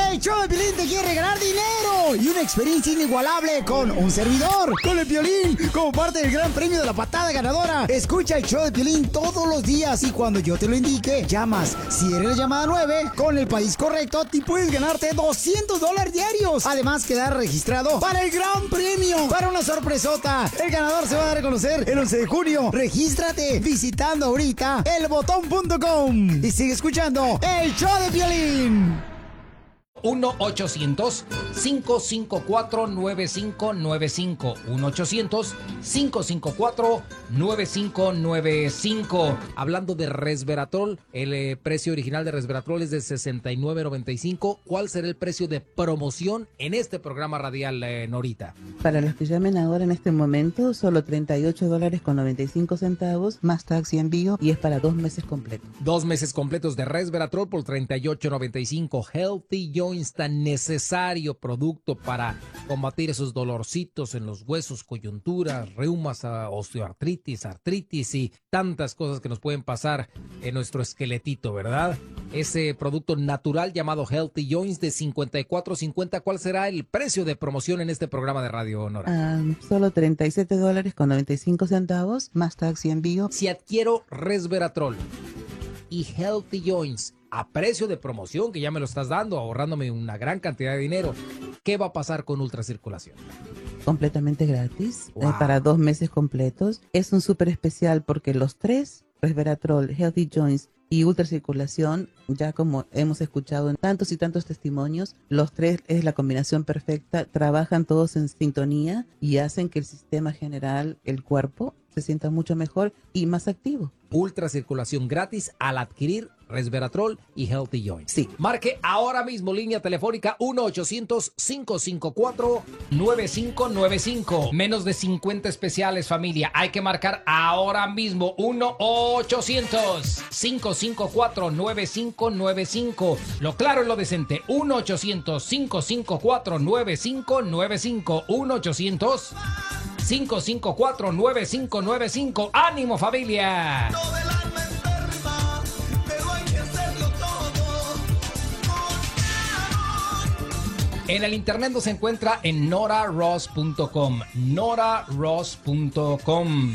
El show de Piolín te quiere regalar dinero y una experiencia inigualable con un servidor, con el Piolín, como parte del gran premio de la patada ganadora. Escucha el show de Piolín todos los días y cuando yo te lo indique, llamas. Si eres la llamada 9, con el país correcto, te puedes ganarte $200 diarios. Además, quedar registrado para el gran premio, para una sorpresota. El ganador se va a dar a conocer el 11 de junio. Regístrate visitando ahorita elbotón.com y sigue escuchando el show de Piolín. 1-800-554-9595. 1-800-554-9595. Hablando de resveratrol, el precio original de resveratrol es de $69.95. ¿Cuál será el precio de promoción en este programa radial, Norita? Para los que llamen ahora en este momento, solo $38.95 más tax y envío, y es para 2 meses completos. 2 meses completos de resveratrol por $38.95. Healthy Joints, tan necesario producto para combatir esos dolorcitos en los huesos, coyunturas, reumas, osteoartritis, artritis y tantas cosas que nos pueden pasar en nuestro esqueletito, ¿verdad? Ese producto natural llamado Healthy Joints de $54.50. ¿Cuál será el precio de promoción en este programa de radio, Nora? Solo $37.95 más tax y envío. Si adquiero resveratrol y Healthy Joints a precio de promoción, que ya me lo estás dando, ahorrándome una gran cantidad de dinero, ¿qué va a pasar con ultracirculación? Completamente gratis, Wow. para 2 meses completos. Es un súper especial porque los 3, resveratrol, Healthy Joints y ultracirculación, ya como hemos escuchado en tantos y tantos testimonios, los 3 es la combinación perfecta, trabajan todos en sintonía y hacen que el sistema general, el cuerpo, se sienta mucho mejor y más activo. Ultracirculación gratis al adquirir resveratrol y Healthy Joints. Sí. Marque ahora mismo línea telefónica 1-800-554-9595. Menos de 50 especiales, familia. Hay que marcar ahora mismo 1-800-554-9595. Lo claro es lo decente. 1-800-554-9595. 1-800-554-9595. ¡Ánimo, familia! En el internet nos encuentra en noraross.com. noraross.com.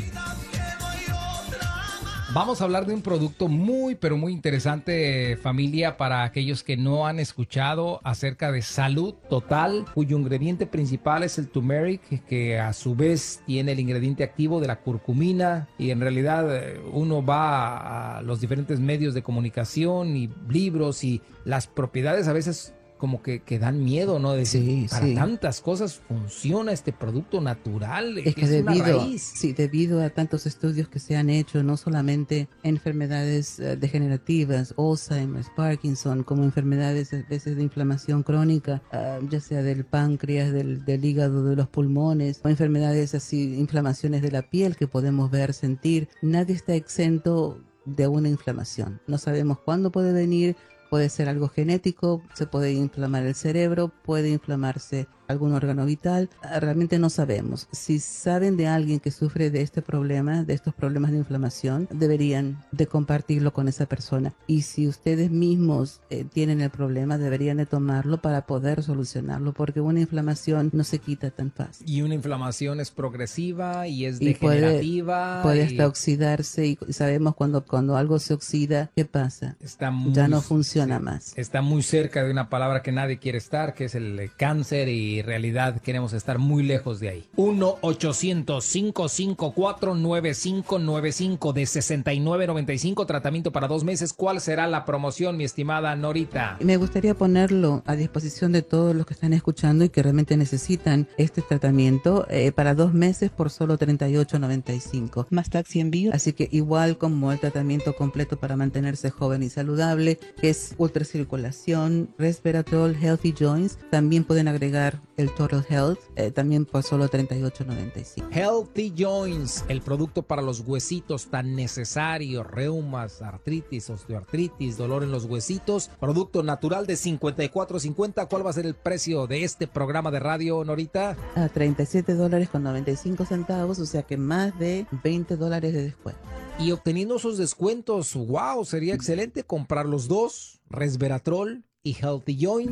Vamos a hablar de un producto muy, pero muy interesante, familia, para aquellos que no han escuchado acerca de Salud Total, cuyo ingrediente principal es el turmeric, que a su vez tiene el ingrediente activo de la curcumina, y en realidad uno va a los diferentes medios de comunicación y libros y las propiedades a veces como que dan miedo, ¿no? De Sí, para sí. tantas cosas funciona este producto natural. Es que una raíz. debido a tantos estudios que se han hecho, no solamente enfermedades degenerativas, Alzheimer's, Parkinson, como enfermedades a veces de inflamación crónica, ya sea del páncreas, del hígado, de los pulmones, o enfermedades así, inflamaciones de la piel que podemos ver, sentir. Nadie está exento de una inflamación. No sabemos cuándo puede venir. Puede ser algo genético, se puede inflamar el cerebro, puede inflamarse algún órgano vital, realmente no sabemos. Si saben de alguien que sufre de este problema, de estos problemas de inflamación, deberían de compartirlo con esa persona. Y si ustedes mismos tienen el problema, deberían de tomarlo para poder solucionarlo, porque una inflamación no se quita tan fácil. Y una inflamación es progresiva y es Y degenerativa. puede hasta oxidarse, y sabemos cuando algo se oxida, ¿qué pasa? Ya no funciona más. Está muy cerca de una palabra que nadie quiere estar, que es el cáncer, y en realidad queremos estar muy lejos de ahí. 1-800-554-9595 de $69.95, tratamiento para 2 meses. ¿Cuál será la promoción, mi estimada Norita? Me gustaría ponerlo a disposición de todos los que están escuchando y que realmente necesitan este tratamiento para 2 meses por solo $38.95 más tax y envío. Así que igual como el tratamiento completo para mantenerse joven y saludable, que es ultracirculación, resveratrol, Healthy Joints, también pueden agregar el Total Health, también por solo $38.95. Healthy Joints, el producto para los huesitos tan necesario, reumas, artritis, osteoartritis, dolor en los huesitos, producto natural de $54.50. ¿Cuál va a ser el precio de este programa de radio, Norita? A $37.95, o sea que más de $20 de descuento. Y obteniendo esos descuentos, wow, sería excelente comprar los dos, resveratrol y Healthy Joints.